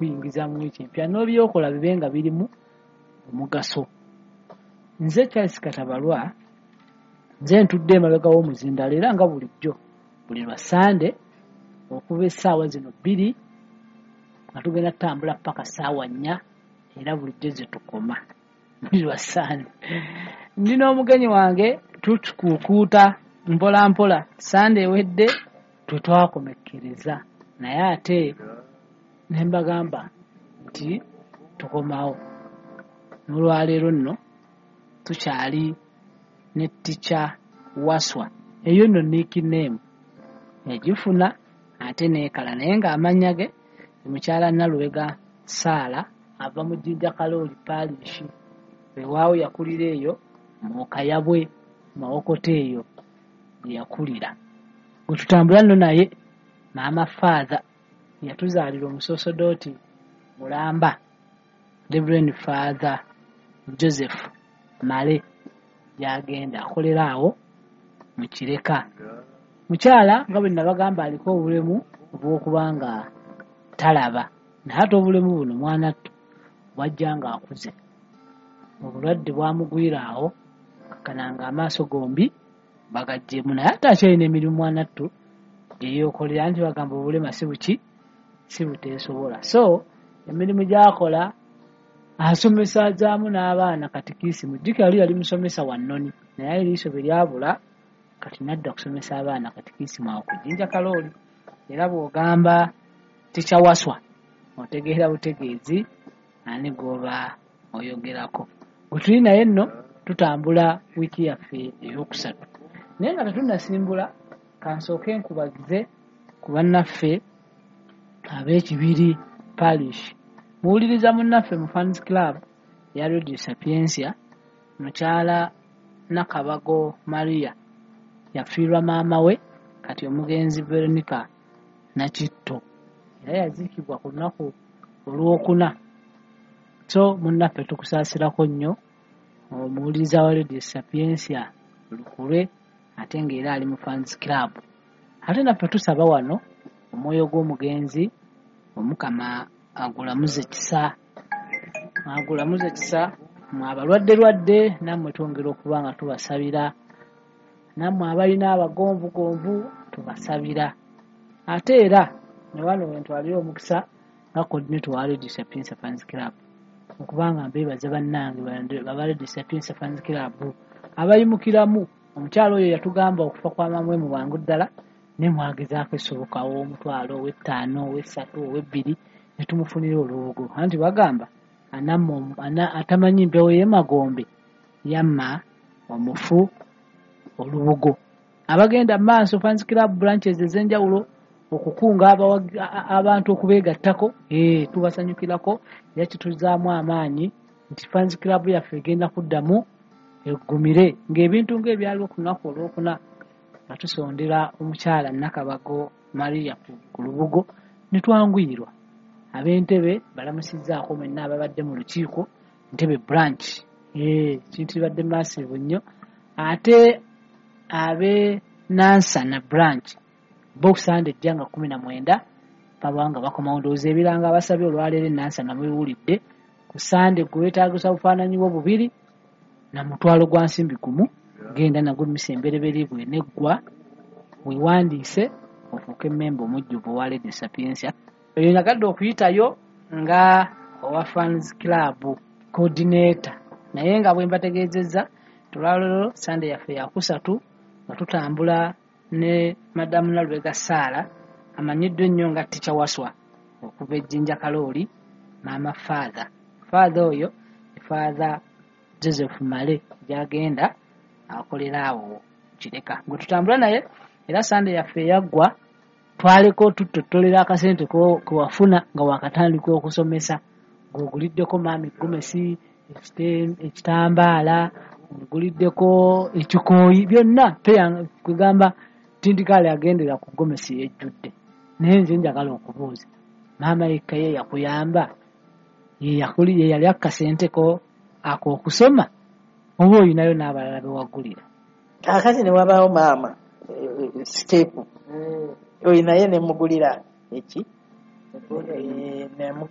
okuyingiza mu wiki empya n'ebyokola bibe nga birimu omugaso. Nze Charles Katabalwa, nze ntudde emabega w'omuzindalo era nga bulijjo buli lwa Sande okuva essaawa zino 2 nga tugenda tutambula paka ssaawa 4 era bulijjo ze tukoma buli lwa Sande. Ndina omugenyi wange tukuukuuta mpola mpola Sande ewedde twe twakomekkereza naye ate ne mbagamba nti tukomawo. N'olwaleero nno tukyali ne Teacher Waswa, eyo nno nickname yagifuna ate neekala naye ng'amannya ge mukyala Nalubega Saala ava mu Jjinja Kalooli Parish. Ewaawo yakulira eyo mu Kayabwe Mawokoto eyo gye yakulira. Gwe tutambula nno naye maama Father yatuzaalira omusosodooti Mulamba, Reverend Father Joseph Male yagenda akolera awo mu Kireka. Mukyala nga bwe nabagamba aliko obulemu obw'okuba nga talaba naye ate obulemu buno mwanattu wajja nga akuze. Obulwadde bwamugwira awo kakananga amaaso gombi bagaggyemu naye ate akyalina emirimu mwanattu gyeyeekolera nti bagamba obulema si buki si buteesobola. So emirimu gy'akola asomesa zaamu n'abaana katikisimu. Jjukira yali musomesa wa Nnoni naye eriiso bwe lyabula kati nadda kusomesa abaana katikisimu awo ku Jjinja Kalooli. Era bw'ogamba Teacher Waswa otegeera butegeezi ani gw'oba oyogerako. Bwe tuli naye nno tutambula wiiki yaffe ey'okusatu naye nga tetunnasimbula kansooke nkubagize ku bannaffe ab'Ekibiri Parish. Muwuliriza munnaffe mu Fans Club ya Radio Sapiensia, mukyala Nakabago Maria yafiirwa maama we kati omugenzi Veronica Nakitto era yaziikibwa ku lunaku olwokuna. So munnaffe tukusaasirako nnyo omuwuliriza wa Radio Sapiensia Lukule ate ng'era ali mu Fans Club. Ate naffe tusaba wano omwoyo gw'omugenzi Omukama agulamuze kisa mwe abalwadde nammwe twongera okuba nga tubasabira, nammwe abalina abagonvugonvu tubasabira. Ate era ne wano wentwalira omukisa nga coordinator wa Radio Sapiensia Fans Club okubanga mbeebaza bannange baba Radio Sapiensia Fans Club abayimukiramu. Omukyalo oyo yatugamba okufa kwa mamwe mu bwangu ddala ne mwagezaako esobokawo omutwalo ow'ettaano ow'essatu ow'ebbiri ne tumufunira olubugo anti bagamba atamanyi mpewo y'emagombe yamma omufu olubugo. Abagenda mu maaso Fans Club branches ez'enjawulo okukunga abantu okubeegattako tubasanyukirako era kituzaamu amaanyi nti Fans Club yaffe egenda kuddamu eggumire ng'ebintu ng'ebyaliwo ku lunaku olwokuna nga tusondera omukyala Nakabago Maria ku lubugo ne twanguyirwa. Ab'Entebe balamusizzaako mwenna ababadde mu lukiiko Ntebe branch kintu kibadde massive nnyo. Ate ab'e Nansana branch bo Sande ejja nga 19 babanga bakomawo ndowooza ebiranga abasabye olwaleero Nansana mwebuulidde ku Sande gwe weetaagisa bufaananyi bwo bubiri na mutwalo gwa nsimbi gumu genda nagwo misemberebere bwe neggwa weewandiise ofuuke mmemba omujjuvu wa Radio Sapiensia. Eyo nagadde okuyitayo nga owa Fans Club coordinator naye nga bwe mbategeezezza tulwaleero Sande yaffe yakusatu nga tutambula ne Madamu Nalubega Saala amanyiddwa ennyo nga Teacher Waswa okuva Jjinja Kalooli maama Father oyo Father Joseph Male gyagenda akolera awo Kireka. Gwe tutambula naye era Sande yaffe yaggwa twaleko tutotolera akasente ke wafuna nga wakatandika okusomesa ng'oguliddeko maami gomesi ekitambaala oguliddeko ekikooyi byonna kugamba tindikaale agendera ku gomesi ejjudde. Naye nze njagala okubuuza maama yekka ye yakuyamba ye yali akasenteko ak'okusoma oba oyinayo n'abalala bewagulira? Kakati ne wabaawo maama siteepu oyo naye ne mugulira eki